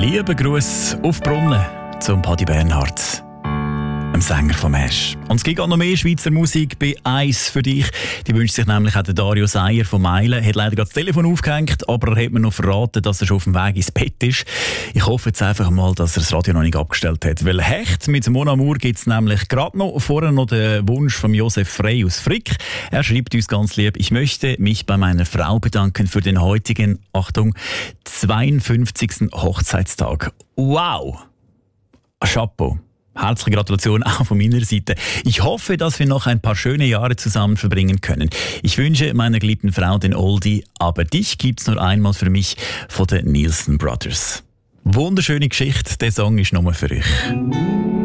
Liebe Gruß auf Brunnen zum Paddy Bernhard, dem Sänger vom Ash. Und es gibt auch noch mehr Schweizer Musik bei «Eis» für dich. Die wünscht sich nämlich auch der Dario Seier von Meilen. Er hat leider gerade das Telefon aufgehängt, aber er hat mir noch verraten, dass er schon auf dem Weg ins Bett ist. Ich hoffe jetzt einfach mal, dass er das Radio noch nicht abgestellt hat. Weil Hecht mit Mon Amour gibt es nämlich gerade noch. Vorher noch den Wunsch von Josef Frey aus Frick. Er schreibt uns ganz lieb: Ich möchte mich bei meiner Frau bedanken für den heutigen, Achtung, 52. Hochzeitstag. Wow! Chapeau. Herzliche Gratulation auch von meiner Seite. Ich hoffe, dass wir noch ein paar schöne Jahre zusammen verbringen können. Ich wünsche meiner geliebten Frau den Oldie, aber dich gibt's nur einmal für mich von den Nielsen Brothers. Wunderschöne Geschichte, der Song ist nur für euch.